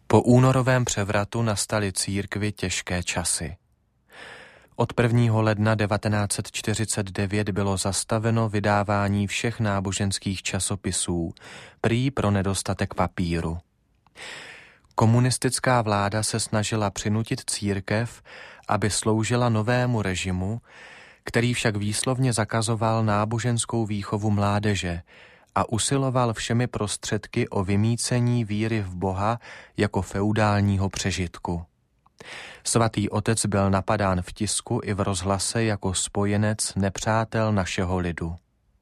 Po únorovém převratu nastaly církvi těžké časy. Od 1. ledna 1949 bylo zastaveno vydávání všech náboženských časopisů, prý pro nedostatek papíru. Komunistická vláda se snažila přinutit církev, aby sloužila novému režimu, který však výslovně zakazoval náboženskou výchovu mládeže a usiloval všemi prostředky o vymýcení víry v Boha jako feudálního přežitku. Svatý otec byl napadán v tisku i v rozhlase jako spojenec nepřátel našeho lidu.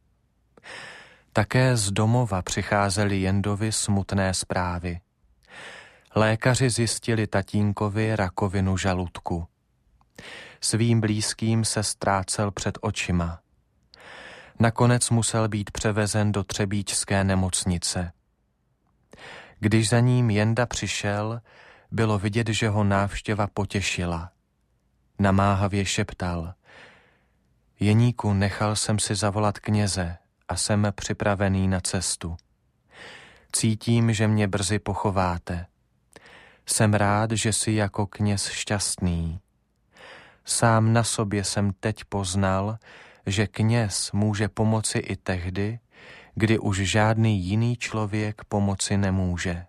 Také z domova přicházely Jendovi smutné zprávy. Lékaři zjistili tatínkovi rakovinu žaludku. Svým blízkým se ztrácel před očima. Nakonec musel být převezen do třebíčské nemocnice. Když za ním Jenda přišel, bylo vidět, že ho návštěva potěšila. Namáhavě šeptal: Jeníku, nechal jsem si zavolat kněze a jsem připravený na cestu. Cítím, že mě brzy pochováte. Jsem rád, že jsi jako kněz šťastný. Sám na sobě jsem teď poznal, že kněz může pomoci i tehdy, kdy už žádný jiný člověk pomoci nemůže.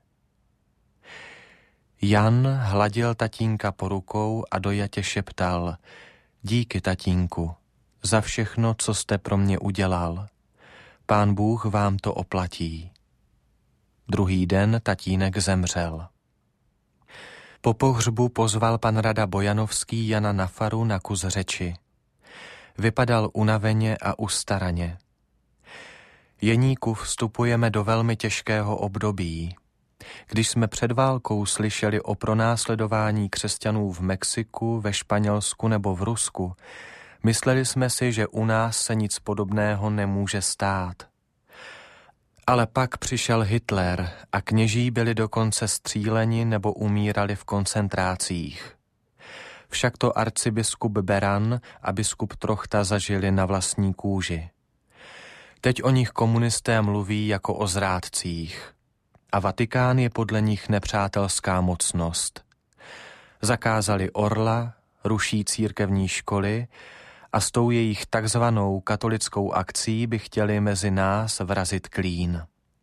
Jan hladil tatínka po rukou a dojatě šeptal: Díky, tatínku, za všechno, co jste pro mě udělal. Pán Bůh vám to oplatí. Druhý den tatínek zemřel. Po pohřbu pozval pan rada Bojanovský Jana na faru na kus řeči. Vypadal unaveně a ustaraně. Jeníku, vstupujeme do velmi těžkého období. Když jsme před válkou slyšeli o pronásledování křesťanů v Mexiku, ve Španělsku nebo v Rusku, mysleli jsme si, že u nás se nic podobného nemůže stát. Ale pak přišel Hitler a kněží byli dokonce stříleni nebo umírali v koncentrácích. Však to arcibiskup Beran a biskup Trochta zažili na vlastní kůži. Teď o nich komunisté mluví jako o zrádcích. A Vatikán je podle nich nepřátelská mocnost. Zakázali orla, ruší církevní školy a s tou jejich takzvanou katolickou akcí by chtěli mezi nás vrazit klín.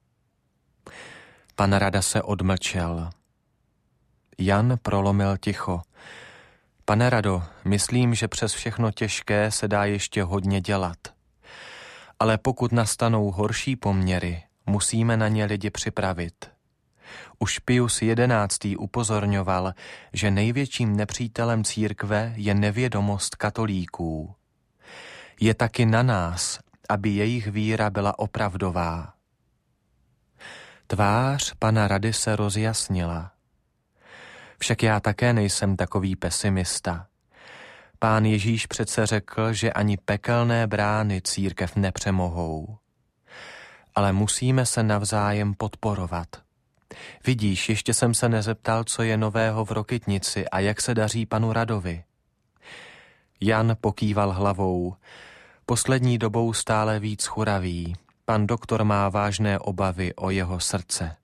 Pan rada se odmlčel. Jan prolomil ticho. Pane rado, myslím, že přes všechno těžké se dá ještě hodně dělat. Ale pokud nastanou horší poměry, musíme na ně lidi připravit. Už Pius XI. Upozorňoval, že největším nepřítelem církve je nevědomost katolíků. Je taky na nás, aby jejich víra byla opravdová. Tvář pana rady se rozjasnila. Však já také nejsem takový pesimista. Pán Ježíš přece řekl, že ani pekelné brány církev nepřemohou. Ale musíme se navzájem podporovat. Vidíš, ještě jsem se nezeptal, co je nového v Rokytnici a jak se daří panu radovi. Jan pokýval hlavou. Poslední dobou stále víc churaví. Pan doktor má vážné obavy o jeho srdce.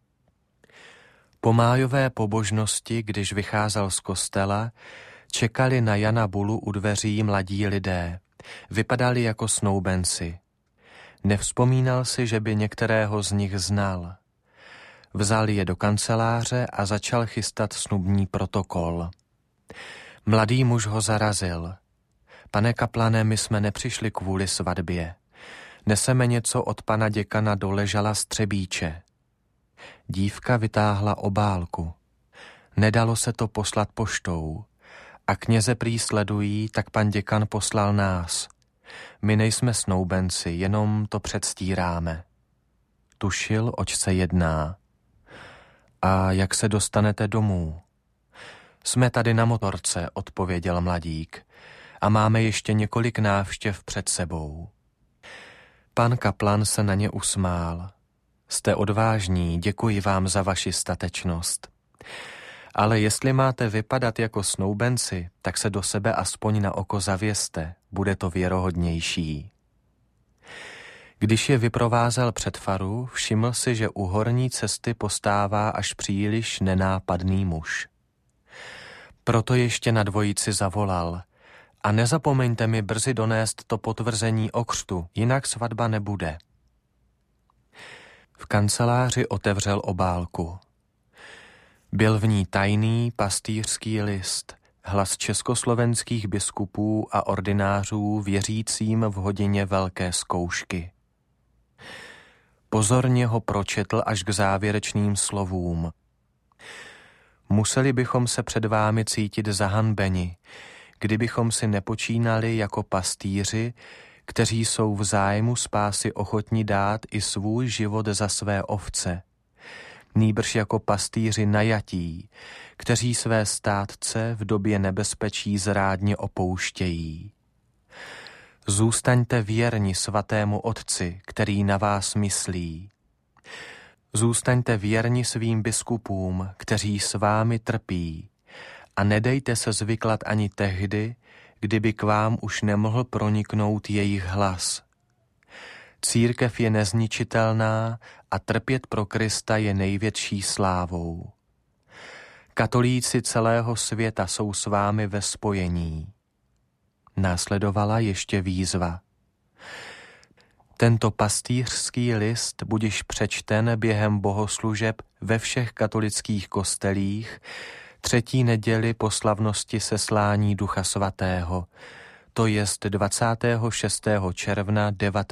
Po májové pobožnosti, když vycházel z kostela, čekali na Jana Bulu u dveří mladí lidé. Vypadali jako snoubenci. Nevzpomínal si, že by některého z nich znal. Vzal je do kanceláře a začal chystat snubní protokol. Mladý muž ho zarazil. Pane kaplane, my jsme nepřišli kvůli svatbě. Neseme něco od pana děkana do Ležala z Třebíče. Dívka vytáhla obálku. Nedalo se to poslat poštou. A kněze prý sledují, tak pan děkan poslal nás. My nejsme snoubenci, jenom to předstíráme. Tušil, oč se jedná. A jak se dostanete domů? Jsme tady na motorce, odpověděl mladík. A máme ještě několik návštěv před sebou. Pan kaplan se na ně usmál. Jste odvážní, děkuji vám za vaši statečnost. Ale jestli máte vypadat jako snoubenci, tak se do sebe aspoň na oko zavěste, bude to věrohodnější. Když je vyprovázel před faru, všiml si, že u horní cesty postává až příliš nenápadný muž. Proto ještě na dvojici zavolal: a nezapomeňte mi brzy donést to potvrzení o křtu, jinak svatba nebude. V kanceláři otevřel obálku. Byl v ní tajný pastýřský list, hlas československých biskupů a ordinářů věřícím v hodině velké zkoušky. Pozorně ho pročetl až k závěrečným slovům. Museli bychom se před vámi cítit zahanbeni, kdybychom si nepočínali jako pastýři, kteří jsou v zájmu spásy ochotni dát i svůj život za své ovce, nýbrž jako pastýři najatí, kteří své státce v době nebezpečí zrádně opouštějí. Zůstaňte věrni svatému Otci, který na vás myslí. Zůstaňte věrni svým biskupům, kteří s vámi trpí, a nedejte se zvyklat ani tehdy, kdyby k vám už nemohl proniknout jejich hlas. Církev je nezničitelná a trpět pro Krista je největší slávou. Katolíci celého světa jsou s vámi ve spojení. Následovala ještě výzva. Tento pastýřský list budiš přečten během bohoslužeb ve všech katolických kostelích 3. neděli po slavnosti seslání Ducha Svatého, to jest 26. června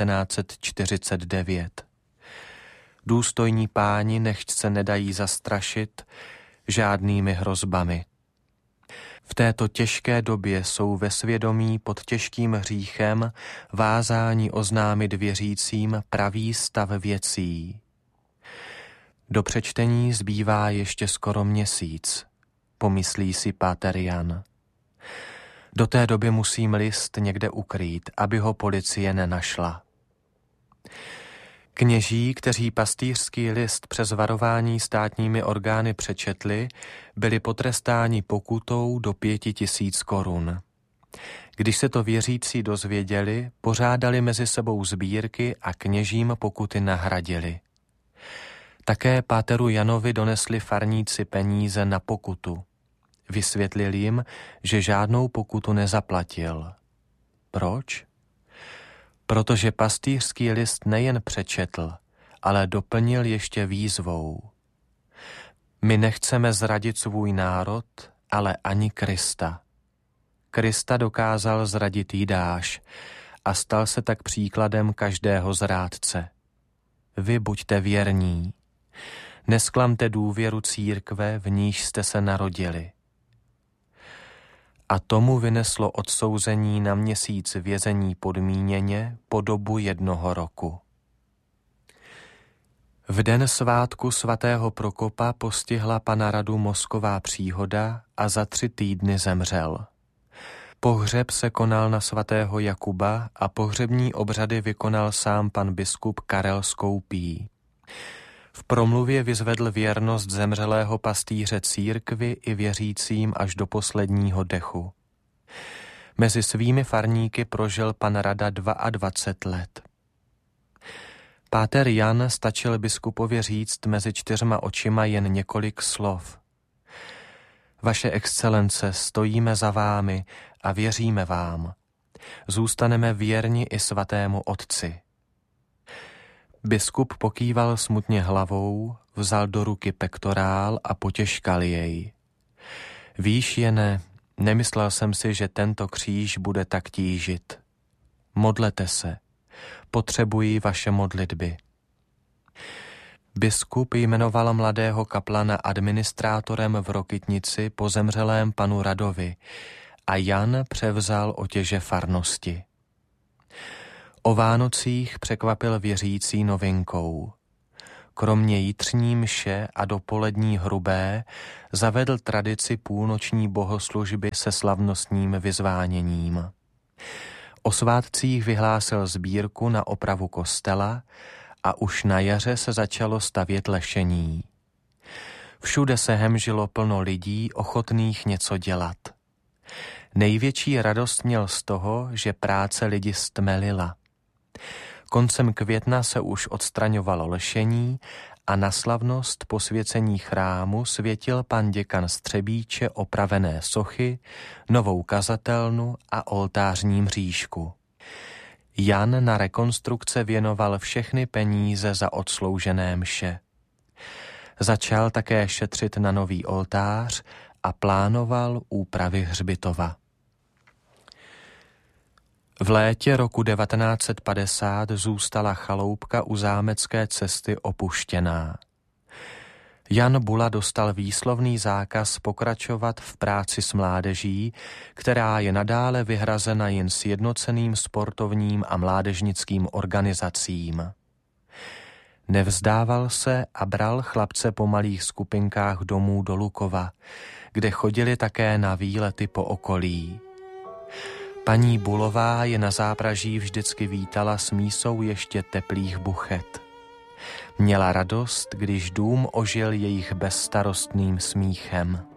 1949. Důstojní páni nechť se nedají zastrašit žádnými hrozbami. V této těžké době jsou ve svědomí pod těžkým hříchem vázáni oznámit věřícím pravý stav věcí. Do přečtení zbývá ještě skoro měsíc, pomyslí si páter Jan. Do té doby musím list někde ukrýt, aby ho policie nenašla. Kněží, kteří pastýřský list přes varování státními orgány přečetli, byli potrestáni pokutou do 5 000 korun. Když se to věřící dozvěděli, pořádali mezi sebou sbírky a kněžím pokuty nahradili. Také páteru Janovi donesli farníci peníze na pokutu. Vysvětlil jim, že žádnou pokutu nezaplatil. Proč? Protože pastýřský list nejen přečetl, ale doplnil ještě výzvou. My nechceme zradit svůj národ, ale ani Krista. Krista dokázal zradit Jidáš a stal se tak příkladem každého zrádce. Vy buďte věrní. Nesklamte důvěru církve, v níž jste se narodili. A tomu vyneslo odsouzení na měsíc vězení podmíněně po dobu 1 roku. V den svátku svatého Prokopa postihla pana Radu mozková příhoda a za 3 týdny zemřel. Pohřeb se konal na svatého Jakuba a pohřební obřady vykonal sám pan biskup Karel Skoupí. V promluvě vyzvedl věrnost zemřelého pastýře církvi i věřícím až do posledního dechu. Mezi svými farníky prožil pan Rada 22 let. Páter Jan stačil biskupovi říct mezi 4 očima jen několik slov. Vaše excelence, stojíme za vámi a věříme vám. Zůstaneme věrni i svatému Otci. Biskup pokýval smutně hlavou, vzal do ruky pektorál a potěžkal jej. Víš, Jene, nemyslel jsem si, že tento kříž bude tak tížit. Modlete se, potřebuji vaše modlitby. Biskup jmenoval mladého kaplana administrátorem v Rokytnici po zemřelém panu Radovi a Jan převzal otěže farnosti. O Vánocích překvapil věřící novinkou. Kromě jitřní mše a dopolední hrubé zavedl tradici půlnoční bohoslužby se slavnostním vyzváněním. O svátcích vyhlásil sbírku na opravu kostela a už na jaře se začalo stavět lešení. Všude se hemžilo plno lidí ochotných něco dělat. Největší radost měl z toho, že práce lidi stmelila. Koncem května se už odstraňovalo lešení a na slavnost posvěcení chrámu světil pan děkan z Třebíče opravené sochy, novou kazatelnu a oltářní mřížku. Jan na rekonstrukce věnoval všechny peníze za odsloužené mše. Začal také šetřit na nový oltář a plánoval úpravy hřbitova. V létě roku 1950 zůstala chaloupka u Zámecké cesty opuštěná. Jan Bula dostal výslovný zákaz pokračovat v práci s mládeží, která je nadále vyhrazena jen sjednoceným sportovním a mládežnickým organizacím. Nevzdával se a bral chlapce po malých skupinkách domů do Lukova, kde chodili také na výlety po okolí. Paní Bulová je na zápraží vždycky vítala s mísou ještě teplých buchet. Měla radost, když dům ožil jejich bezstarostným smíchem.